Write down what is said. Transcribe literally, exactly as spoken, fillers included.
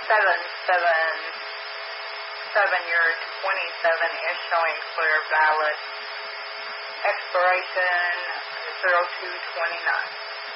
seven seven seven year twenty-seven is showing clear valid. Expiration zero two twenty-nine.